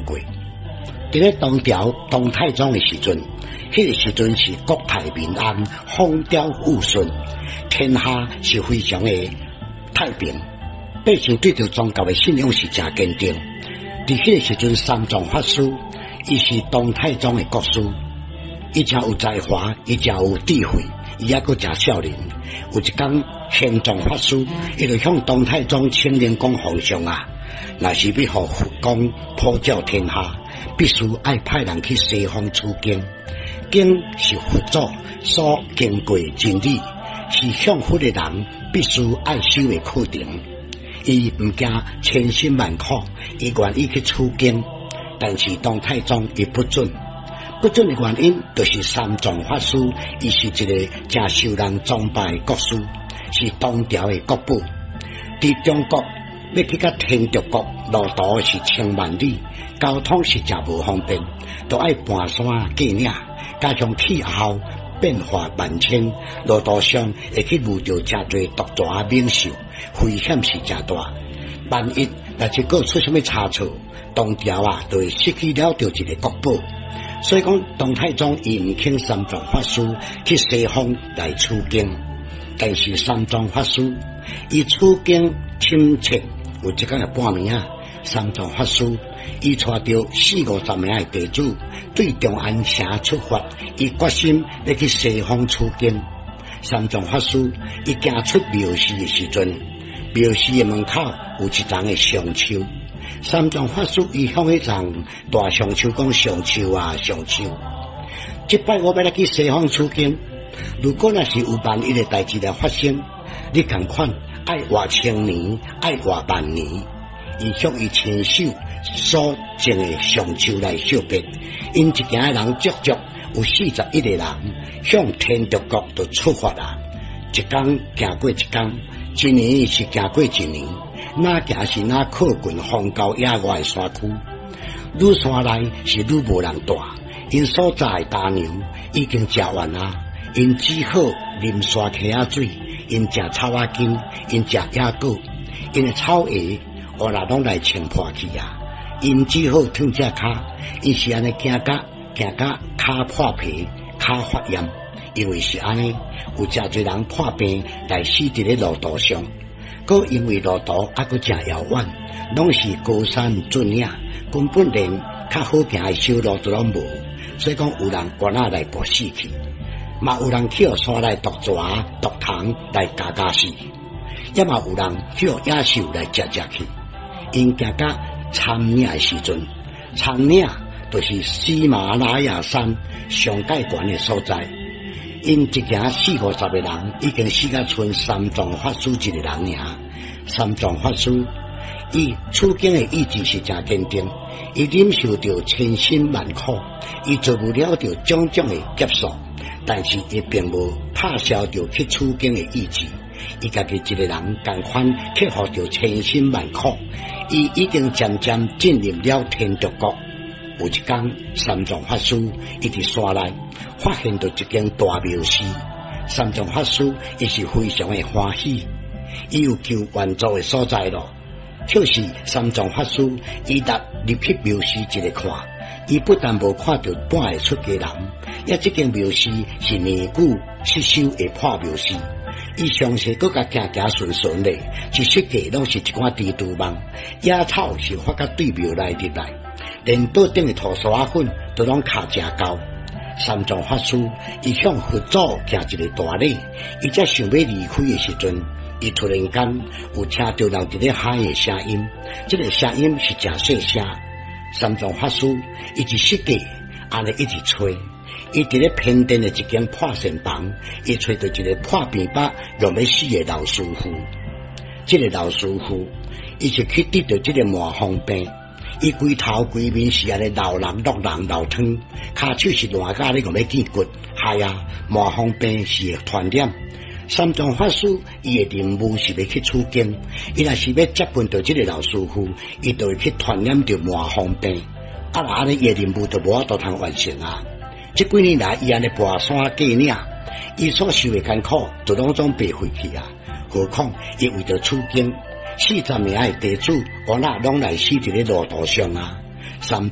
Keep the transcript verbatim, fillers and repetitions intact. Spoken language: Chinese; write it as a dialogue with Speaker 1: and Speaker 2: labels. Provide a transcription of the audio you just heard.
Speaker 1: 过。伫咧东条东太宗的时阵，迄、那个时阵是国泰民安、风调雨顺，天下是非常的太平，百姓对着宗教的信仰是真坚定。伫迄个时阵，三藏法师伊是东太宗的国师，伊真有才华，伊真有智慧，伊还阁真少年。有一天，玄奘法师伊就向东太宗请令讲皇上啊，若是要互佛光普照天下，必须爱派人去西方取经。经是佛祖所经过真理，是向佛的人必须爱修的课程。伊唔惊千辛万苦，伊愿意去取经，但是东太宗伊不准。不准的原因，就是三藏法师，伊是一个真受人崇拜的国师，是东条的国宝。伫中国要去到天竺国，路途是千万里，交通是真无方便，都爱搬山过岭，加上气候变化万千，路途上会去遇到真侪毒蛇猛兽，危险是真大。万一若是个出什么差错，东条啊就会失去了着一个国宝。所以讲，东太宗伊唔请三藏法师去西方来取经，但是三藏法师伊取经亲切，有一天的半暝啊，三藏法师伊带着四五十名的弟子对中安城出发，伊决心要去西方取经。三藏法师伊行出庙寺的时阵，庙寺的门口有一丛的香树。三藏法师伊向迄丛大香树讲：上树啊，上树！即摆我要来去西方取经，如果若是有万一的代志来发生，你共款爱活千年，爱活万年。伊向伊亲手所种的上树来惜别，因一行人足足有四十一个人向天竺国就出发啦。一天行过一天，一年是行过一年。哪行是哪靠近荒郊野外的山区，愈山内是愈无人住，因所在的大牛已经食完啊，因只好啉山溪仔水，因食草仔根，因食野果，因的草鞋乌啦拢来穿破去啊，因只好脱只骹，因是安尼行甲行甲骹破皮，骹发炎，因为是安尼，有真侪人破病来死伫咧路途上。搁因为路途还搁真遥远，拢是高山峻岭，根本连较好行的小路都拢无，所以讲有人悬仔来搏死去，嘛有人去山内毒蛇、毒虫来加加死，也嘛有人去野兽来食食去。因行到参岭的时阵，参岭就是喜马拉雅山上界悬的所在。因一行四五十个人，已经死甲剩三藏法师一个人尔。三藏法师伊取经的意志是真坚定，伊忍受着千辛万苦，伊做不了着种种的劫数，但是伊并无拍消着去取经的意志。伊家己一个人共款克服着千辛万苦，伊已经渐渐进入了天竺国。有一天，三藏法师伊伫山内发现到一间大庙寺，三藏法师伊是非常的欢喜，伊有求愿做的所在咯。就是三藏法师伊踏入去庙寺一个看，伊不但无看到半个出家人，也这间庙寺是年久失修的破庙寺。伊详细搁甲行行顺顺的，一世界拢是一寡蜘蛛网，野草是发甲对庙内入来。连桌顶的土沙粉都拢卡真高。三藏法师伊向佛祖行一个大礼，伊才想要离开的时阵，伊突然间有听到人伫咧喊的声音，这个声音是真细声。三藏法师伊一世界安尼一直吹，伊伫咧偏殿的一间破膳房，伊吹到一个破病巴容要死的老师傅。这个老师傅伊是去得到这个麻风病。伊规头规面是安尼老人落人老汤，骹手是烂甲咧个要见骨，系啊，麻风病是会传染。三藏法师伊的任务是要去取经，伊若是要接近到这个老师傅，伊就会去传染着麻风病。啊，那安尼伊的任务就无法度通完成啊！这几年来，伊安尼跋山过岭，伊所受的艰苦就拢总白费去啊！何况伊为着取经。四十名的弟子，我那拢来死伫咧路途上啊！三